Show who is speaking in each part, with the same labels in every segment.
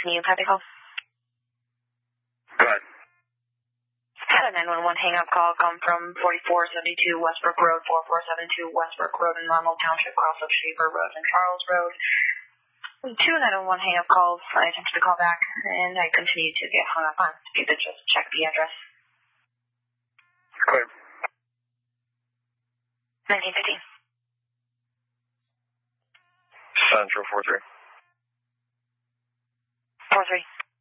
Speaker 1: Can you type a call?
Speaker 2: Go ahead.
Speaker 1: Had a 911 hang-up call come from 4472 Westbrook Road, 4472 Westbrook Road in Normal Township, cross of Shaver Road and Charles Road. 2 911 hang-up calls. I attempted to call back, and I continued to get hung up on. If you could just check the address.
Speaker 2: Clear.
Speaker 1: 1915.
Speaker 2: Central 43.
Speaker 1: 43.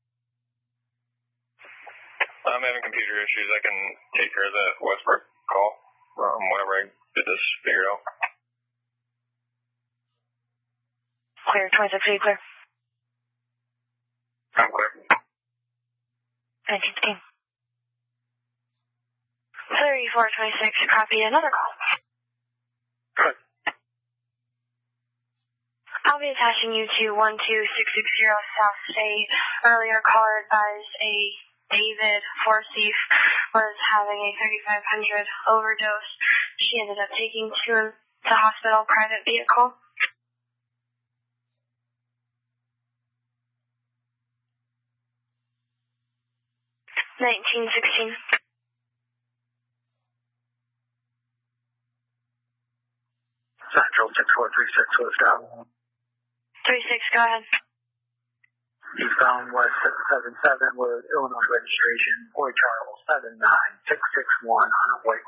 Speaker 2: I'm having computer issues. I can take care of that Westbrook call whenever I get this figured out.
Speaker 1: Clear. 26, are you clear?
Speaker 2: I'm clear.
Speaker 1: 1915. 3426, copy another call.
Speaker 2: Good.
Speaker 1: I'll be attaching you to 12660 South State. Earlier caller advised a David Forsyth was having a 3500 overdose. She ended up taking to the hospital private vehicle. $19.16.
Speaker 2: Central 6436, what's up?
Speaker 1: 36, go ahead.
Speaker 2: Eastbound West 777 with Illinois registration, Boy Charles 79661 on a white